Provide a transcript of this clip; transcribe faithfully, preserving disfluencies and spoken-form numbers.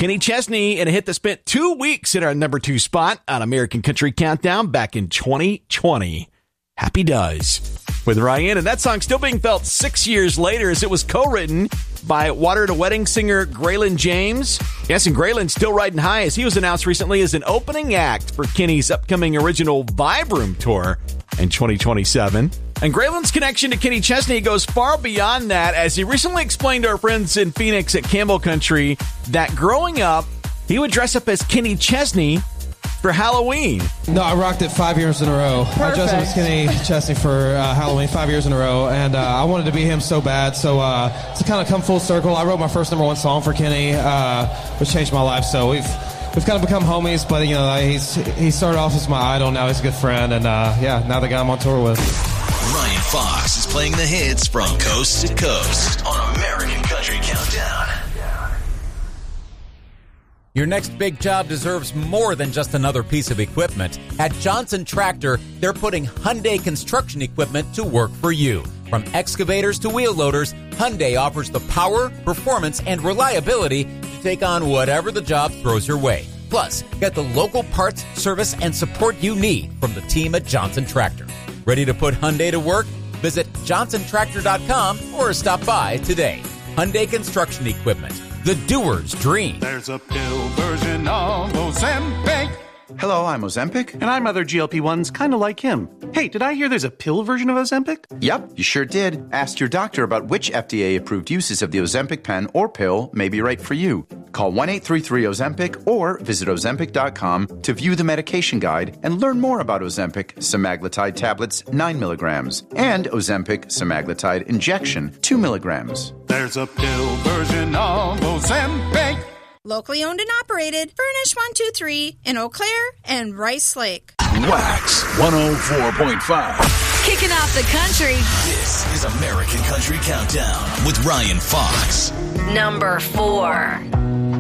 Kenny Chesney in a hit that spent two weeks in our number two spot on American Country Countdown back in twenty twenty. Happy Does with Ryan. And that song still being felt six years later as it was co-written by Water to Wedding singer Graylin James. Yes, and Graylin still riding high as he was announced recently as an opening act for Kenny's upcoming original Vibe Room tour in twenty twenty-seven. And Graylin's connection to Kenny Chesney goes far beyond that, as he recently explained to our friends in Phoenix at Campbell Country that growing up, he would dress up as Kenny Chesney for Halloween. No, I rocked it five years in a row. Perfect. I dressed up as Kenny Chesney for uh, Halloween five years in a row, and uh, I wanted to be him so bad. So uh, to kind of come full circle, I wrote my first number one song for Kenny, uh, which changed my life. So we've we've kind of become homies, but you know, he's he started off as my idol. Now he's a good friend, and uh, yeah, now the guy I'm on tour with. Ryan Fox is playing the hits from coast to coast on American Country Countdown. Your next big job deserves more than just another piece of equipment. At Johnson Tractor, they're putting Hyundai construction equipment to work for you. From excavators to wheel loaders, Hyundai offers the power, performance, and reliability to take on whatever the job throws your way. Plus, get the local parts, service, and support you need from the team at Johnson Tractor. Ready to put Hyundai to work? Visit johnson tractor dot com or stop by today. Hyundai Construction Equipment. The doer's dream. There's a pill version of Ozempic. Hello, I'm Ozempic. And I'm other G L P ones kind of like him. Hey, did I hear there's a pill version of Ozempic? Yep, you sure did. Ask your doctor about which F D A-approved uses of the Ozempic pen or pill may be right for you. Call one eight three three Ozempic or visit ozempic dot com to view the medication guide and learn more about Ozempic semaglutide tablets nine milligrams and Ozempic semaglutide injection two milligrams. There's a pill version of Ozempic. Locally owned and operated, Furnish one two three in Eau Claire and Rice Lake. Wax one oh four point five. Kicking off the country. This is American Country Countdown with Ryan Fox. Number four.